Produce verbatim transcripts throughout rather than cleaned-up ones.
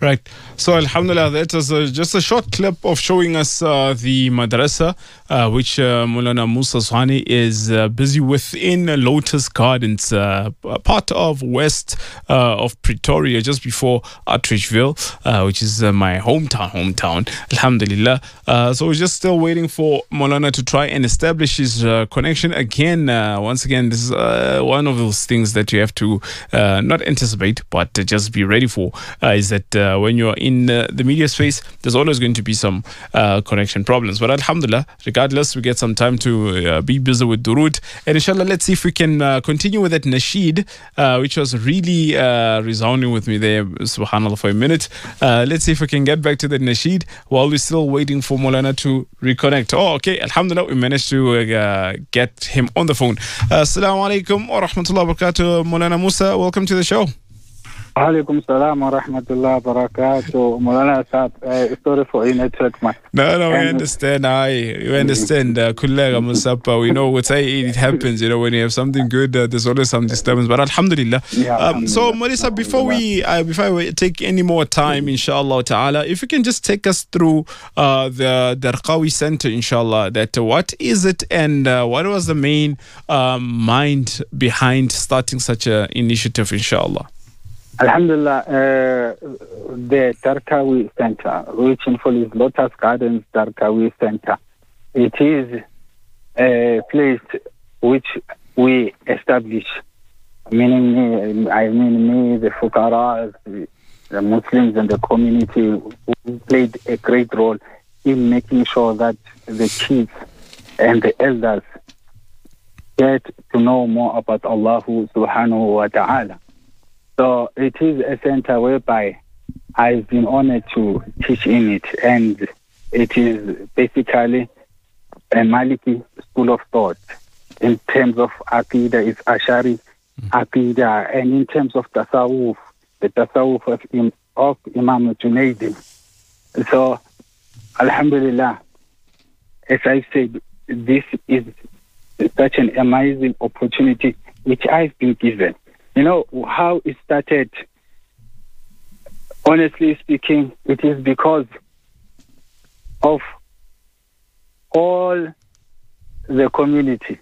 Right. So, alhamdulillah, that was uh, just a short clip of showing us uh, the madrasa, uh, which uh, Maulana Musa Swani is uh, busy within Lotus Gardens, uh, part of west uh, of Pretoria, just before Outreachville, uh, which is uh, my hometown, hometown, alhamdulillah. Uh, so, we're just still waiting for Maulana to try and establish his uh, connection again. Uh, once again, this is uh, one of those things that you have to uh, not anticipate, but uh, just be ready for, uh, is that uh, when you're in uh, the media space, there's always going to be some uh, connection problems. But alhamdulillah, regardless, we get some time to uh, be busy with Durood. And inshallah, let's see if we can uh, continue with that nasheed, uh, which was really uh, resounding with me there, subhanAllah, for a minute. Uh, let's see if we can get back to the nasheed while we're still waiting for Maulana to reconnect. Oh, okay, alhamdulillah, we managed to uh, get him on the phone. Uh, Assalamu alaikum wa rahmatullahi wa barakatuh. Maulana Musa, welcome to the show. Alaikum salam wa rahmatullahi wa barakatuh. Maulana Saab, uh, sorry for your network, man. No, no, we and understand. I, we understand. Kullega uh, Musapa, we know what say it happens. You know, when you have something good, uh, there's always some disturbance. But alhamdulillah. Yeah, um, so, Melissa, before we uh, before we take any more time, inshallah ta'ala, if you can just take us through uh, the Darqawi Center, inshallah, that uh, what is it and uh, what was the main um, mind behind starting such an initiative, inshallah? Alhamdulillah, uh, the Darqawi Center, which in full is Lotus Gardens Darqawi Center, it is a place which we establish, meaning me, I mean me, the Fuqara, the, the Muslims and the community who played a great role in making sure that the kids and the elders get to know more about Allah subhanahu wa ta'ala. So it is a center whereby I've been honored to teach in it, and it is basically a Maliki school of thought. In terms of Aqidah, it's Ashari Aqidah, and in terms of Tasawwuf, the Tasawwuf of, Im- of Imam Junaidi. So, Alhamdulillah, as I said, this is such an amazing opportunity which I've been given. You know, how it started, honestly speaking, it is because of all the community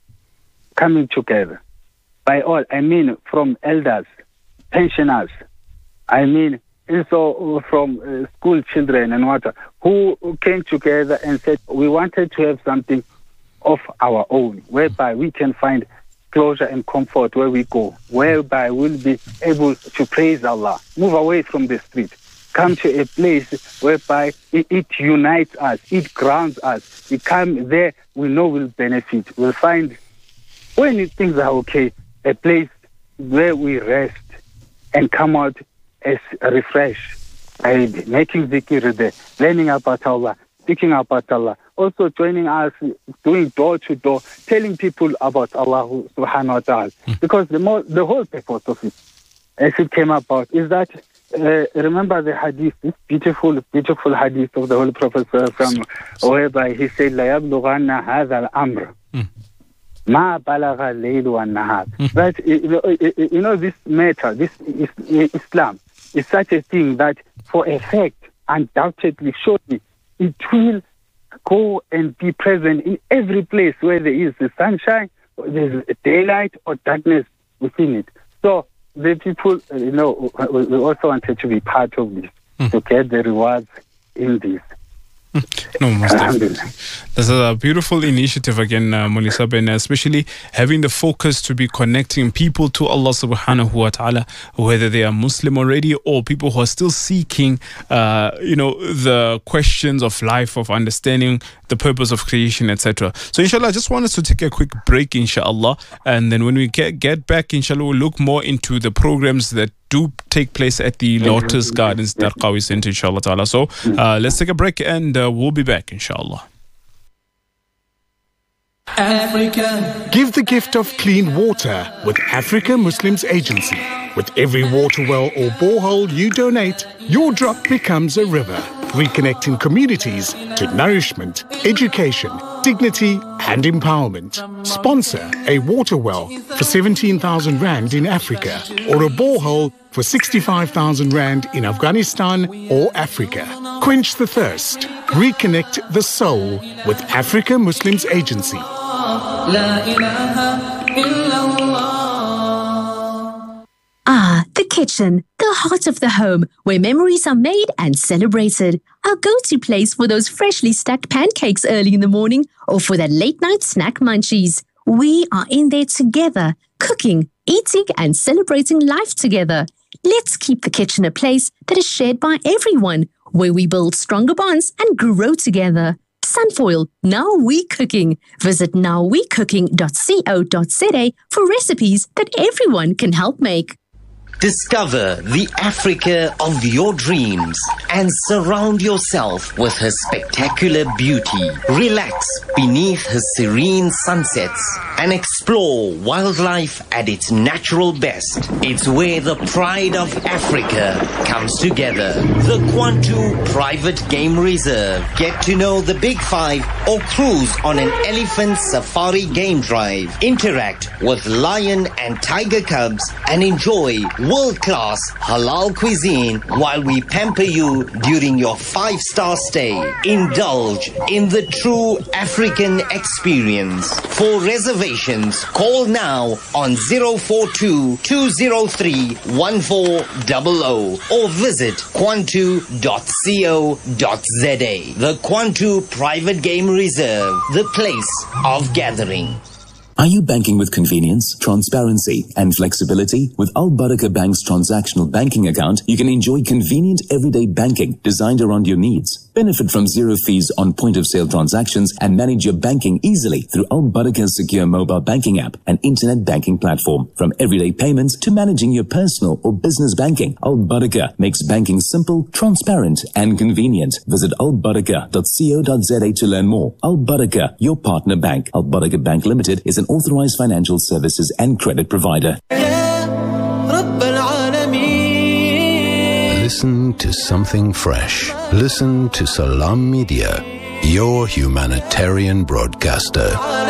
coming together. By all, I mean from elders, pensioners, I mean also from uh, school children and what, who came together and said, we wanted to have something of our own, whereby we can find closure and comfort where we go, whereby we'll be able to praise Allah, move away from the street, come to a place whereby it, it unites us, it grounds us. We come there, we know we'll benefit. We'll find, when things are okay, a place where we rest and come out as refreshed by making zikr there, learning about Allah, speaking about Allah, also joining us, doing door to door, telling people about Allah subhanahu wa ta'ala. Mm. Because the more, the whole purpose of it, as it came about, is that, uh, remember the hadith, this beautiful, beautiful hadith of the Holy Prophet from whereby he said, La yablughanna hadha al-amr. Ma balagha al-layl wa an-nahar. That, you know, you know, this matter, this is, Islam, is such a thing that for a fact, undoubtedly, surely, it will go and be present in every place where there is the sunshine, or there's daylight or darkness within it. So the people, you know, we also wanted to be part of this, mm. to get the rewards in this. No, most definitely. That's a beautiful initiative again, uh, Mulisa, and especially having the focus to be connecting people to Allah subhanahu wa ta'ala, whether they are Muslim already or people who are still seeking, uh, you know, the questions of life, of understanding the purpose of creation, et cetera. So, inshallah, I just want us to take a quick break, inshallah, and then when we get, get back, inshallah, we'll look more into the programs that do take place at the Lotus Gardens Darqawi Center, inshallah ta'ala. So uh, let's take a break and uh, we'll be back, inshallah. Africa. Give the gift of clean water with Africa Muslims Agency. With every water well or borehole you donate, your drop becomes a river. reconnecting communities to nourishment, education, dignity and empowerment. Sponsor a water well for seventeen thousand rand in Africa or a borehole for sixty-five thousand rand in Afghanistan or Africa. Quench the thirst. Reconnect the soul with Africa Muslims Agency. Ah, the kitchen, the heart of the home, where memories are made and celebrated. Our go-to place for those freshly stacked pancakes early in the morning or for that late-night snack munchies. We are in there together, cooking, eating and celebrating life together. Let's keep the kitchen a place that is shared by everyone, where we build stronger bonds and grow together. Sunfoil, Now We Cooking. Visit now we cooking dot co dot za for recipes that everyone can help make. Discover the Africa of your dreams and surround yourself with her spectacular beauty. Relax beneath her serene sunsets and explore wildlife at its natural best. It's where the pride of Africa comes together. The Kwantu Private Game Reserve. Get to know the Big Five or cruise on an elephant safari game drive. Interact with lion and tiger cubs and enjoy world-class halal cuisine while we pamper you during your five-star stay. Indulge in the true African experience. For reservations, call now on zero four two, two zero three, one four zero zero or visit kwantu dot co dot za. The Kwantu Private Game Reserve, the place of gathering. Are you banking with convenience, transparency, and flexibility? With Al Barakah Bank's transactional banking account, you can enjoy convenient everyday banking designed around your needs. Benefit from zero fees on point-of-sale transactions and manage your banking easily through Al Barakah's secure mobile banking app and internet banking platform. From everyday payments to managing your personal or business banking, Al Barakah makes banking simple, transparent, and convenient. Visit al barakah dot co dot za to learn more. Al Barakah, your partner bank. Al Barakah Bank Limited is an authorized financial services and credit provider. Listen to something fresh. Listen to Salam Media, your humanitarian broadcaster.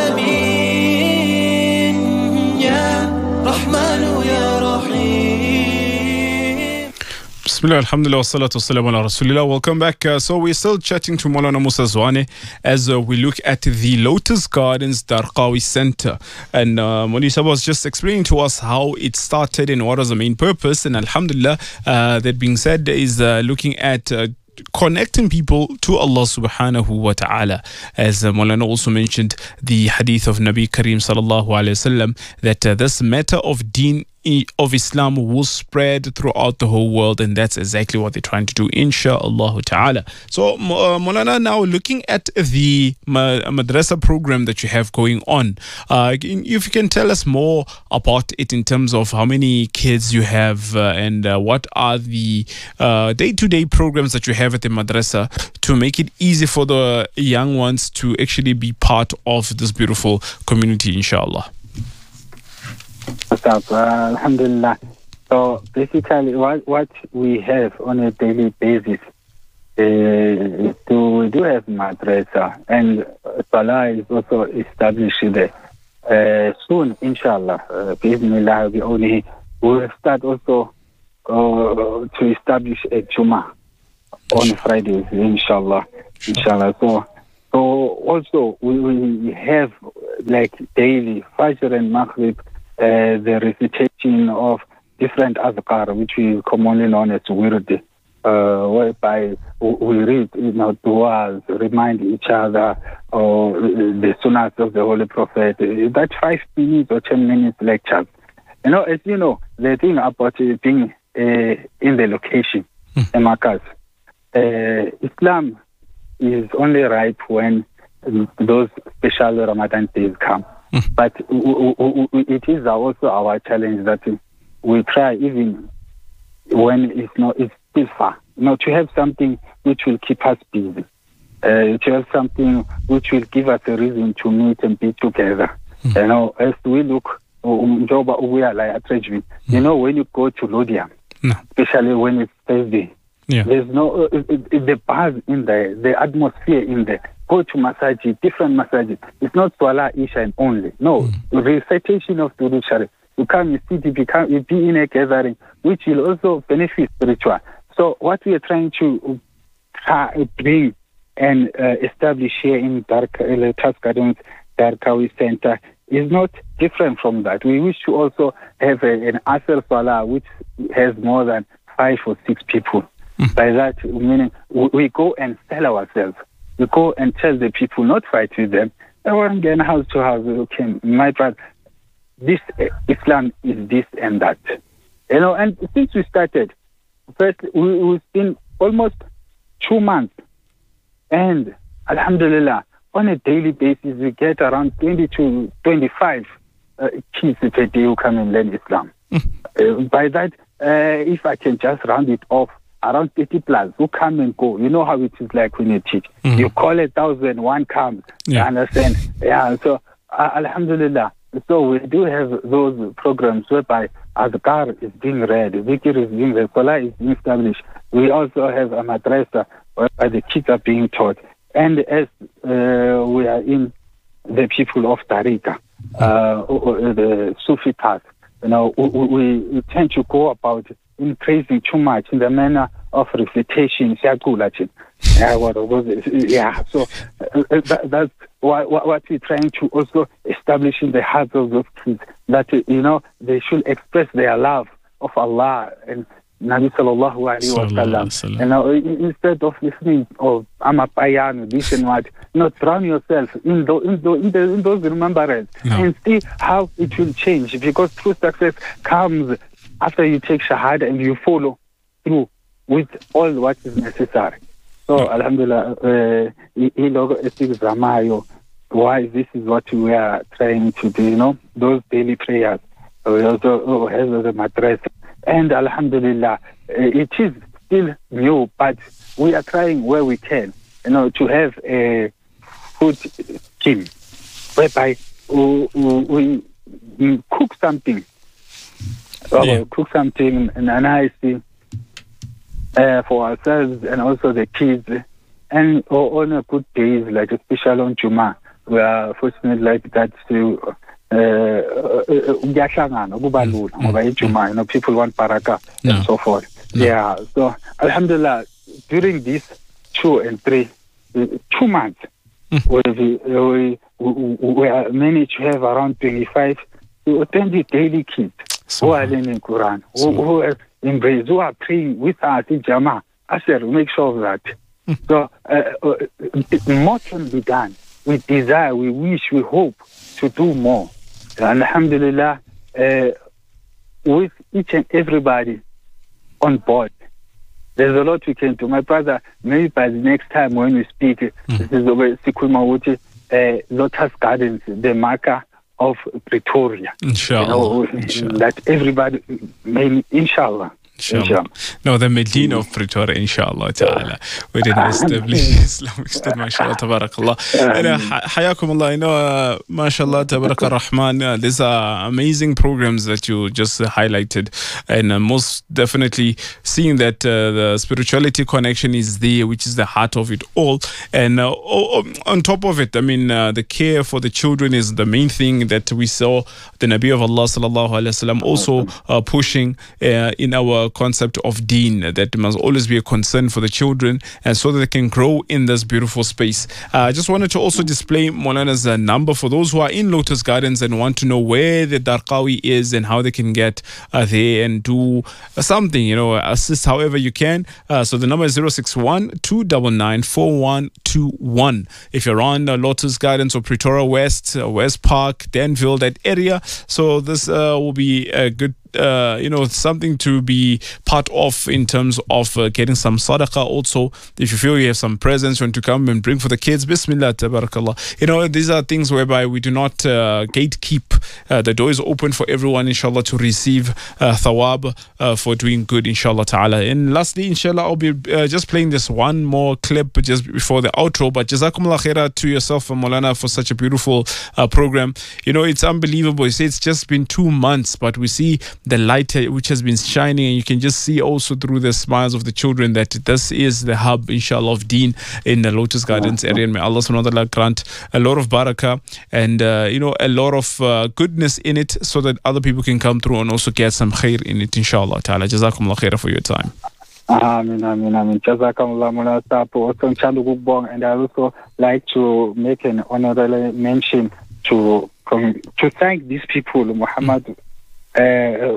Bismillah, alhamdulillah, wassalatu wassalamu ala rasulillah. Welcome back. Uh, so we're still chatting to Maulana Musa Zwane as uh, we look at the Lotus Gardens Darqawi Center. And uh, Maulana was just explaining to us how it started and what was the main purpose. And alhamdulillah, uh, that being said, is uh, looking at uh, connecting people to Allah subhanahu wa ta'ala. As uh, Maulana also mentioned the hadith of Nabi Kareem sallallahu alayhi wasallam, that uh, this matter of deen of Islam will spread throughout the whole world, and that's exactly what they're trying to do, inshaAllah ta'ala. So uh, Maulana, now looking at the ma- madrasa program that you have going on, uh, if you can tell us more about it in terms of how many kids you have uh, and uh, what are the uh, day-to-day programs that you have at the madrasa to make it easy for the young ones to actually be part of this beautiful community, inshallah. Uh, Alhamdulillah. So basically, what what we have on a daily basis, uh, do we do have madrasa, and Salah is also established there. Uh, soon, inshallah, uh, bismillah, we only will start also uh, to establish a Jummah on Fridays, inshallah, inshallah. So, so also we we have like daily Fajr and Maghrib. Uh, the recitation of different azkar, which we commonly known as wird, uh, whereby we read, you know, du'as, remind each other or the sunnahs of the Holy Prophet. That five minutes or ten minutes lectures. You know, as you know, the thing about uh, being uh, in the location, mm. the Makkah, uh, Islam is only ripe when those special Ramadan days come. But it is also our challenge that we try, even when it's not, it's still far, you know, to have something which will keep us busy, uh, to have something which will give us a reason to meet and be together. Mm. You know, as we look, we are like at Trejvi, you know, when you go to Lodium, no. especially when it's Thursday, Yeah. There's no, uh, uh, the buzz in there, the atmosphere in there. Go to masajid, different masajid. It's not Salah, Isha and only. No, mm. recitation of Durood Sharif. You come, you sit, you, become, you be in a gathering, which will also benefit spiritual. So what we are trying to try, bring and uh, establish here in Dark Lotus Gardens, Darkawi Center, is not different from that. We wish to also have a, an Asr Salah which has more than five or six people. Mm. By that, meaning we go and sell ourselves. We go and tell the people, not fight with them. I want to get house to house. Okay, my brother, this uh, Islam is this and that. You know, and since we started, first we, we've been almost two months. And alhamdulillah, on a daily basis, we get around twenty to twenty-five uh, kids per day who come and learn Islam. Mm. Uh, by that, uh, if I can just round it off, around thirty plus who come and go. You know how it is like when you teach. Mm. You call a thousand, one comes. Yeah. You understand? Yeah, so uh, alhamdulillah. So we do have those programs whereby Azkar is being read, Zikr is being read, Salah is being established. We also have a madrasa whereby the kids are being taught. And as uh, we are in the people of Tariqa, uh, the Sufi path, you know, we, we tend to go about increasing too much in the manner of recitation. Yeah, so uh, that, that's what, what we're trying to also establish in the hearts of those kids, that, you know, they should express their love of Allah and Nabi sallallahu alayhi wa sallam. You know, instead of listening of Amapayan, this and what, not drown yourself in, the, in, the, in, the, in those remembrance no. and see how it will change, because true success comes after you take Shahada and you follow through with all what is necessary. So, no. alhamdulillah, uh, why this is what we are trying to do, you know, those daily prayers. We also have the madrasa. And alhamdulillah, it is still new, but we are trying where we can, you know, to have a food scheme whereby we, we, we cook something, yeah. or cook something nice uh, for ourselves and also the kids. And on a good days, like especially on Juma, we are fortunate like that to. Uh, you know, people want baraka no. and so forth. No. Yeah, so alhamdulillah, during these two and three, uh, two months, mm. we, we, we, we managed to have around twenty-five to twenty daily kids so, who are learning Quran, so. who, who are embraced, who are praying with us in Jama'ah. I said, make sure of that. Mm. So uh, uh, more can be done. We desire, we wish, we hope to do more. And alhamdulillah, uh, with each and everybody on board, there's a lot we can do. My brother, maybe by the next time when we speak, mm. this is over Sikulmawuti, uh, Lotus Gardens, the marker of Pretoria. Inshallah. You know, inshallah. That everybody, may, inshallah. Inshallah. No, the Medina of Pretoria, inshallah ta'ala. We didn't establish Islamic State, mashallah, tabarakallah. And uh, hayakum Allah, you know, uh, mashallah, tabarakah rahman, uh, these are amazing programs that you just uh, highlighted. And uh, most definitely seeing that uh, the spirituality connection is there, which is the heart of it all. And uh, on top of it, I mean, uh, the care for the children is the main thing that we saw the Nabi of Allah sallallahu alayhi wa sallam also uh, pushing uh, in our concept of deen, that must always be a concern for the children, and so that they can grow in this beautiful space. Uh, I just wanted to also display Maulana's uh, number for those who are in Lotus Gardens and want to know where the Darqawi is and how they can get uh, there and do uh, something, you know, assist however you can. Uh, so the number is zero six one, two nine nine, four one two one. If you're on uh, Lotus Gardens or Pretoria West, uh, West Park, Danville, that area, so this uh, will be a good Uh, you know, something to be part of in terms of uh, getting some sadaqah. Also, if you feel you have some presents you want to come and bring for the kids, bismillah, tabarakallah. You know, these are things whereby we do not uh, gatekeep. Uh, the door is open for everyone, inshallah, to receive uh, thawab uh, for doing good, inshallah ta'ala. And lastly, inshallah, I'll be uh, just playing this one more clip just before the outro. But jazakumullah khairah to yourself, Maulana, for such a beautiful uh, program. You know, it's unbelievable. You say it's just been two months, but we see the light uh, which has been shining, and you can just see also through the smiles of the children that this is the hub, inshallah, of Deen in the Lotus Gardens area. And may Allah subhanahu wa ta'ala grant a lot of barakah and uh, you know, a lot of uh, goodness in it, so that other people can come through and also get some khair in it, inshallah ta'ala. Jazakumullah khair for your time. Amen, amen, amen. Jazakallah Mullah Sapo. Also, and I also like to make an honorable mention to to thank these people, Muhammad uh,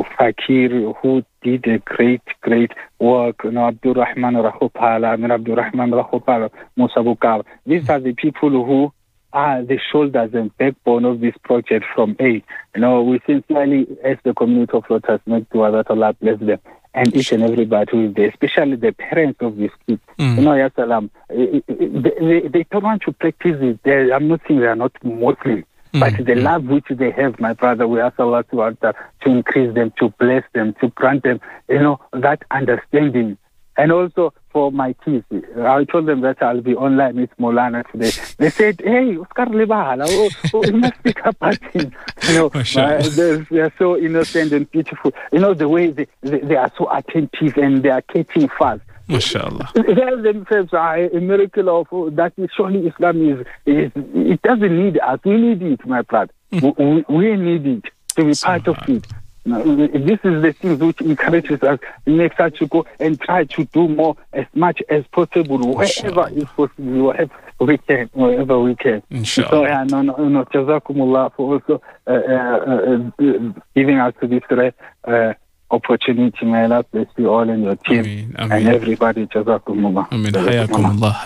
Fakir, who did a great, great work. You know, Abdul Rahman Rahupala, I mean Abdul Rahman Rahupala, Musa Bukar. These are the people who are the shoulders and backbone of this project from A. You know, we sincerely, as the community of Lotus, make dua that Allah bless them. And each and everybody who is there, especially the parents of these kids. Mm. You know, Ya Salam, they, they, they don't want to practice it. They, I'm not saying they are not Muslim, mm. but the mm. love which they have, my brother, we ask Allah to, to increase them, to bless them, to grant them, you know, that understanding. And also for my kids, I told them that I'll be online with Molana today. They said, hey, Oscar Lebahala, oh, oh, you must speak about him. You know, uh, they're, they're so innocent and beautiful. You know, the way they, they, they are so attentive and they are catching fast. MashaAllah. They themselves are a miracle of oh, that is surely Islam is, is, it doesn't need us. We need it, my brother. Mm. We, we need it to be so part hard. of it. Now, this is the thing which encourages us, makes us to go and try to do more as much as possible, wherever is possible, wherever we can, wherever we can. Inshallah. So, yeah, no, no, no, Jazakumullah for also uh, uh, uh, giving us this uh, opportunity. May Allah bless you all and your team. Ameen, ameen. And everybody. Jazakumullah. Ameen. Hayakumullah.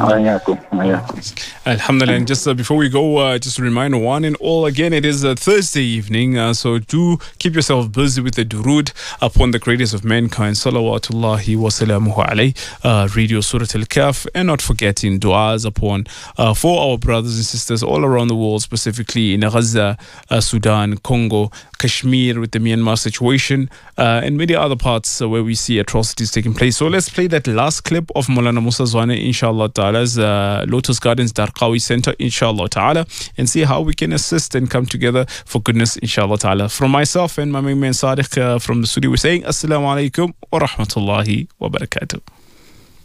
Hayakumullah. Alhamdulillah. And just uh, before we go, uh, just a reminder, one and all, again, it is a Thursday evening, uh, so do keep yourself busy with the durood upon the greatest of mankind, salawatullahi wa salamuhu alayhi, uh, read your Surah Al-Kahf, and not forgetting du'as upon uh, for our brothers and sisters all around the world, specifically in Gaza, uh, Sudan, Congo, Kashmir with the Myanmar situation, uh, and many other parts uh, where we see atrocities taking place. So let's play that last clip of Maulana Musa Zwane, inshallah ta'ala's uh, Lotus Gardens Darqawi Center, inshallah ta'ala, and see how we can assist and come together for goodness, inshallah ta'ala. From myself and my main man Sadiq uh, from the studio, we're saying Assalamu alaikum wa rahmatullahi wa barakatuh.